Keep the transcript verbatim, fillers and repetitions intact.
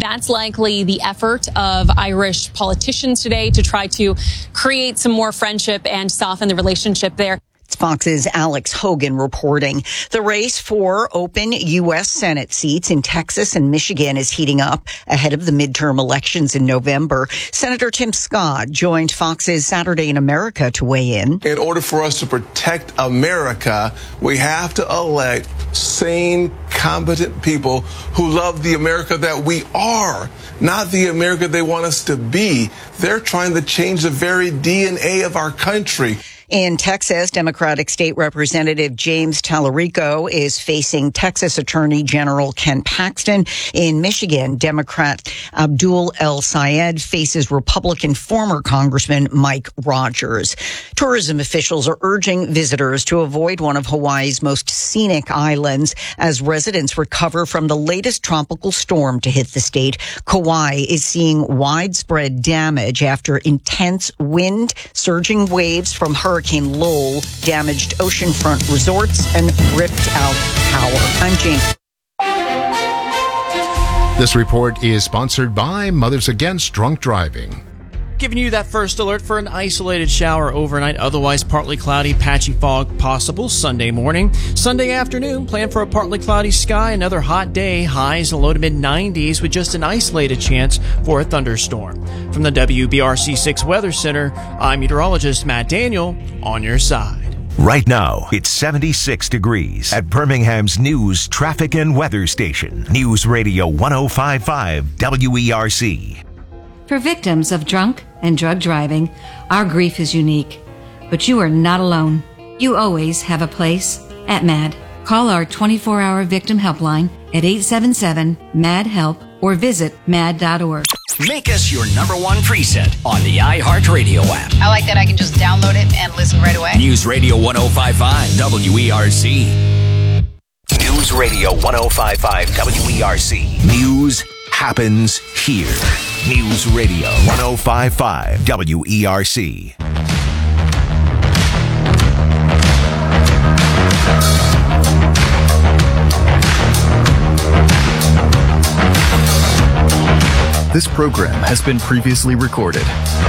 That's likely the effort of Irish politicians today to try to create some more friendship and soften the relationship there. Fox's Alex Hogan reporting. The race for open U S Senate seats in Texas and Michigan is heating up ahead of the midterm elections in November. Senator Tim Scott joined Fox's Saturday in America to weigh in. In order for us to protect America, we have to elect sane, competent people who love the America that we are, not the America they want us to be. They're trying to change the very D N A of our country. In Texas, Democratic State Representative James Tallarico is facing Texas Attorney General Ken Paxton. In Michigan, Democrat Abdul El Sayed faces Republican former Congressman Mike Rogers. Tourism officials are urging visitors to avoid one of Hawaii's most scenic islands as residents recover from the latest tropical storm to hit the state. Kauai is seeing widespread damage after intense wind, surging waves from hurricane Hurricane Lowell damaged oceanfront resorts and ripped out power. I'm Jane. This report is sponsored by Mothers Against Drunk Driving. Giving you that first alert for an isolated shower overnight, otherwise partly cloudy, patchy fog possible Sunday morning. Sunday afternoon, plan for a partly cloudy sky, another hot day, highs in the low to mid nineties with just an isolated chance for a thunderstorm. From the W B R C six Weather Center, I'm meteorologist Matt Daniel, on your side. Right now, it's seventy-six degrees at Birmingham's news, traffic, and weather station. News Radio one oh five point five W E R C. For victims of drunk and drug driving, our grief is unique. But you are not alone. You always have a place at MAD. Call our twenty-four hour victim helpline at eight seven seven, M A D, HELP or visit mad dot org. Make us your number one preset on the iHeartRadio app. I like that I can just download it and listen right away. News Radio one oh five point five W E R C. News Radio one oh five point five W E R C. News happens here. News Radio one oh five point five W E R C. This program has been previously recorded.